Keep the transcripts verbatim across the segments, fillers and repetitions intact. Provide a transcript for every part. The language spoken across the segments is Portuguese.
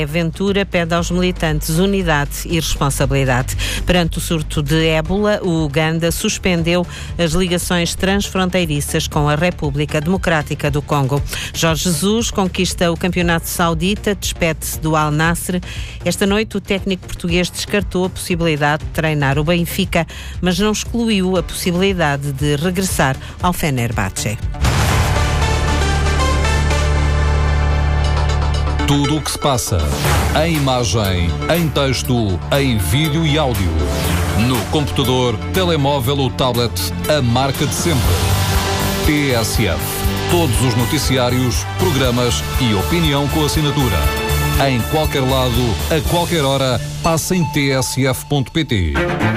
Ventura pede aos militantes unidade e responsabilidade. Perante o surto de ébola, o Uganda suspendeu as ligações transfronteiriças com a República Democrática do Congo. Jorge Jesus conquista o campeonato saudita, despede-se do Al Nassr. Esta noite, o técnico português descartou a possibilidade de treinar o Benfica, mas não excluiu a possibilidade de regressar ao Fenerbahçe. Tudo o que se passa, em imagem, em texto, em vídeo e áudio. No computador, telemóvel ou tablet, a marca de sempre. T S F. Todos os noticiários, programas e opinião com assinatura. Em qualquer lado, a qualquer hora, passa em t s f ponto p t.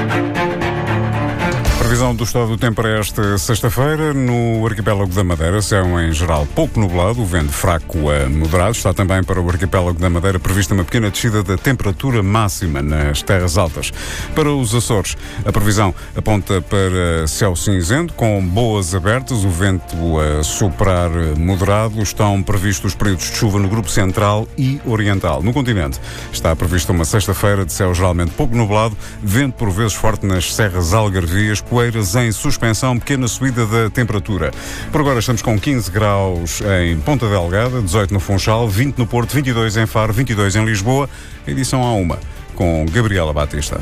Previsão do estado do tempo para esta sexta-feira. No arquipélago da Madeira, céu em geral pouco nublado, o vento fraco a moderado. Está também para o arquipélago da Madeira prevista uma pequena descida da temperatura máxima nas terras altas. Para os Açores, a previsão aponta para céu cinzento, com boas abertas, o vento a soprar moderado. Estão previstos períodos de chuva no grupo central e oriental. No continente, está prevista uma sexta-feira de céu geralmente pouco nublado, vento por vezes forte nas serras algarvias, poeiras em suspensão, pequena subida da temperatura. Por agora estamos com quinze graus em Ponta Delgada, dezoito no Funchal, vinte no Porto, vinte e dois em Faro, vinte e dois em Lisboa. Edição à uma, com Gabriela Batista.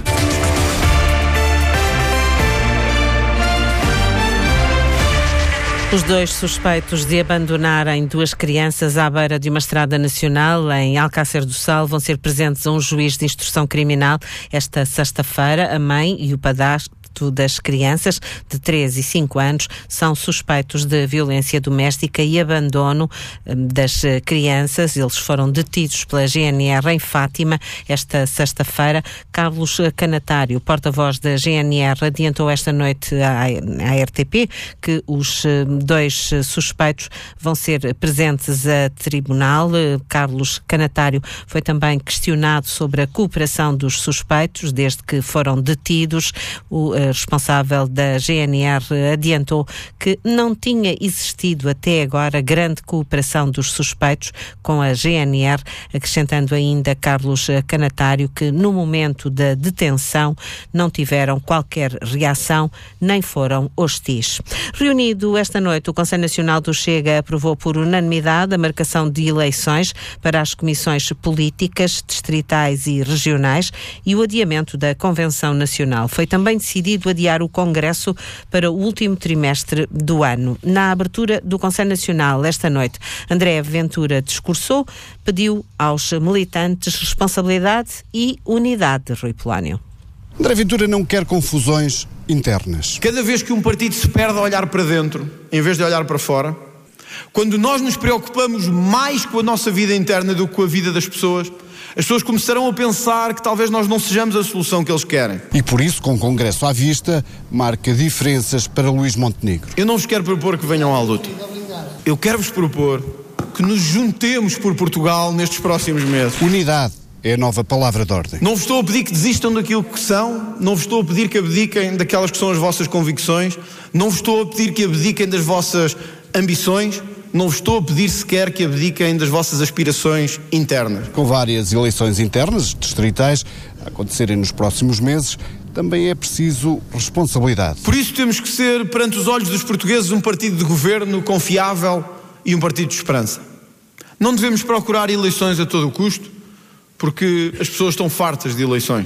Os dois suspeitos de abandonarem duas crianças à beira de uma estrada nacional em Alcácer do Sal vão ser presentes a um juiz de instrução criminal esta sexta-feira. A mãe e o padrasto das crianças de três e cinco anos são suspeitos de violência doméstica e abandono das crianças. Eles foram detidos pela G N R em Fátima esta sexta-feira. Carlos Canatário, porta-voz da G N R, adiantou esta noite à, à R T P que os dois suspeitos vão ser presentes a tribunal. Carlos Canatário foi também questionado sobre a cooperação dos suspeitos desde que foram detidos. O responsável da G N R adiantou que não tinha existido até agora grande cooperação dos suspeitos com a G N R, acrescentando ainda Carlos Canatário que no momento da detenção não tiveram qualquer reação nem foram hostis. Reunido esta noite, o Conselho Nacional do Chega aprovou por unanimidade a marcação de eleições para as comissões políticas, distritais e regionais e o adiamento da Convenção Nacional. Foi também decidido adiar o Congresso para o último trimestre do ano. Na abertura do Conselho Nacional esta noite, André Ventura discursou, pediu aos militantes responsabilidade e unidade. Rui Polónio. André Ventura não quer confusões internas. Cada vez que um partido se perde a olhar para dentro, em vez de olhar para fora, quando nós nos preocupamos mais com a nossa vida interna do que com a vida das pessoas, as pessoas começarão a pensar que talvez nós não sejamos a solução que eles querem. E por isso, com o Congresso à vista, marca diferenças para Luís Montenegro. Eu não vos quero propor que venham à luta. Eu quero-vos propor que nos juntemos por Portugal nestes próximos meses. Unidade é a nova palavra de ordem. Não vos estou a pedir que desistam daquilo que são, não vos estou a pedir que abdiquem daquelas que são as vossas convicções, não vos estou a pedir que abdiquem das vossas ambições, não vos estou a pedir sequer que abdiquem das vossas aspirações internas. Com várias eleições internas, distritais, a acontecerem nos próximos meses, também é preciso responsabilidade. Por isso temos que ser, perante os olhos dos portugueses, um partido de governo confiável e um partido de esperança. Não devemos procurar eleições a todo o custo, porque as pessoas estão fartas de eleições.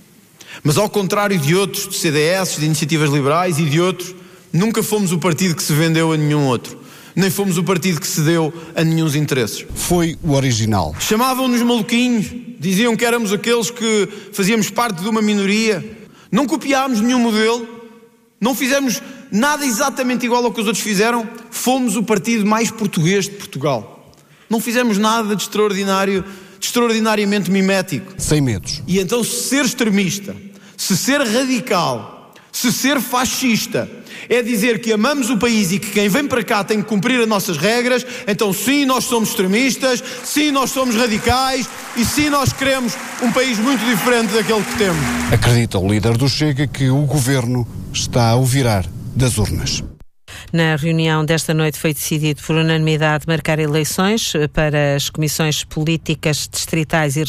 Mas ao contrário de outros, de C D S, de iniciativas liberais e de outros, nunca fomos o partido que se vendeu a nenhum outro. Nem fomos o partido que cedeu a nenhum interesses. Foi o original. Chamavam-nos maluquinhos, diziam que éramos aqueles que fazíamos parte de uma minoria. Não copiámos nenhum modelo, não fizemos nada exatamente igual ao que os outros fizeram. Fomos o partido mais português de Portugal. Não fizemos nada de extraordinário, de extraordinariamente mimético. Sem medos. E então, se ser extremista, se ser radical, se ser fascista é dizer que amamos o país e que quem vem para cá tem que cumprir as nossas regras, então sim, nós somos extremistas, sim, nós somos radicais e sim, nós queremos um país muito diferente daquele que temos. Acredita o líder do Chega que o governo está ao virar das urnas. Na reunião desta noite foi decidido por unanimidade marcar eleições para as comissões políticas distritais e